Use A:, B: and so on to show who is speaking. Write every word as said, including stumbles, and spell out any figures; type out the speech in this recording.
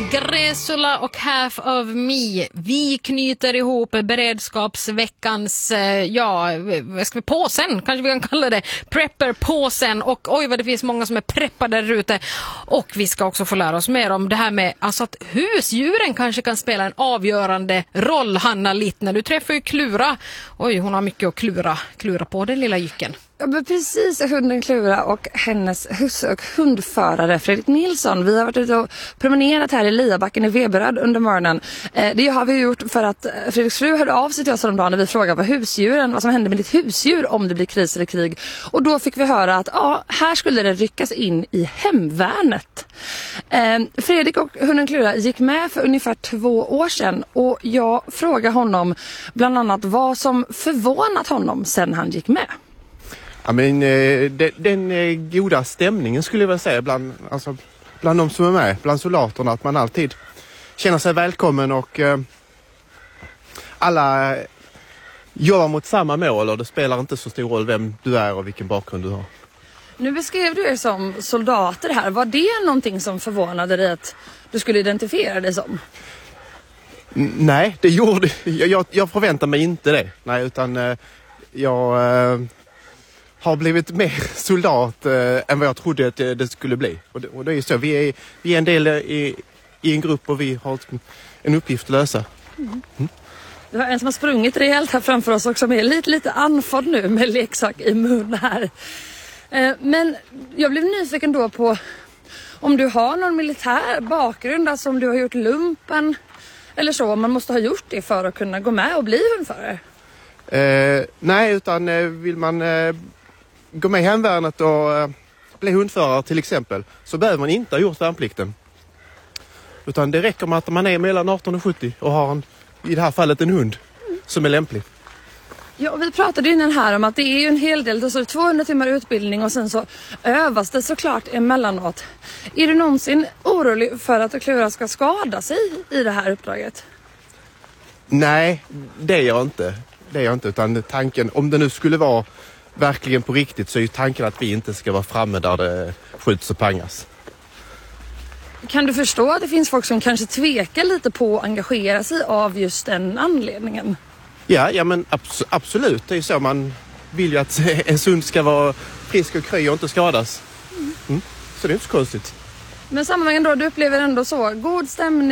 A: Gräsula och Half of Me. Vi knyter ihop beredskapsveckans, ja, vad ska vi, påsen, kanske vi kan kalla det, prepper-påsen. Och oj vad det finns många som är preppade där ute. Och vi ska också få lära oss mer om det här med alltså att husdjuren kanske kan spela en avgörande roll. Hanna Littner, du träffar ju Klura. Oj, hon har mycket att klura, klura på den lilla jycken.
B: Ja, men precis, hunden Klura och hennes husse och hundförare Fredrik Nilsson. Vi har varit ute och promenerat här i Liabacken i Veberöd under morgonen. Eh, det har vi gjort för att Fredriks fru hörde av sig till oss häromdagen när vi frågade vad husdjuren, vad som hände med ditt husdjur om det blir kris eller krig. Och då fick vi höra att ja, här skulle det ryckas in i hemvärnet. Eh, Fredrik och hunden Klura gick med för ungefär två år sedan och jag frågade honom bland annat vad som förvånat honom sedan han gick med.
C: Ja, men eh, den, den eh, goda stämningen skulle jag väl säga bland, alltså, bland de som är med, bland soldaterna, att man alltid känner sig välkommen och eh, alla jobbar mot samma mål och det spelar inte så stor roll vem du är och vilken bakgrund du har.
B: Nu beskrev du er som soldater här. Var det någonting som förvånade dig att du skulle identifiera dig som?
C: N- nej, det gjorde jag. Jag, jag förväntar mig inte det. Nej, utan eh, jag... Eh, har blivit mer soldat eh, än vad jag trodde att det, det skulle bli. Och det, och det är ju så. Vi är, vi är en del i, i en grupp och vi har en uppgift att lösa.
B: Mm. Mm. Det var en som har sprungit rejält här framför oss också med lite, lite andfådd nu med leksak i mun här. Eh, men jag blev nyfiken då på om du har någon militär bakgrund, alltså om du har gjort lumpen eller så. Man måste ha gjort det för att kunna gå med och bli hundförare.
C: Eh, nej, utan eh, vill man eh, gå med i hemvärnet och eh, bli hundförare till exempel så behöver man inte ha gjort värnplikten. Utan det räcker med att man är mellan arton och sjuttio och har en, i det här fallet en hund mm. som är lämplig.
B: Ja, vi pratade innan här om att det är ju en hel del, det är tvåhundra timmar utbildning och sen så övas det såklart emellanåt. Är du någonsin orolig för att Klura ska skada sig i det här uppdraget?
C: Nej, det är jag inte. Det är jag inte, utan tanken, om det nu skulle vara verkligen på riktigt så är ju tanken att vi inte ska vara framme där det skjuts och pangas.
B: Kan du förstå att det finns folk som kanske tvekar lite på att engagera sig av just den anledningen?
C: Ja, ja men abs- absolut. Det är så, man vill ju att en hund ska vara frisk och kry och inte skadas. Mm. Så det är inte så konstigt.
B: Men sammanhängen då, du upplever ändå så god stämning.